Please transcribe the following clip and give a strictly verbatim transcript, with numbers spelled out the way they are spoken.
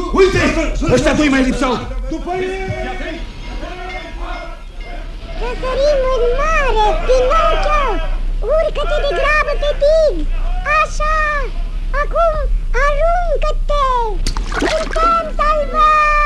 Uite! Ăștia doi mai lipsau! După ei! Să sărim în mare, Pinocchio! Urcă-te de grabă pe dig! Așa! Acum aruncă-te! Suntem salvați!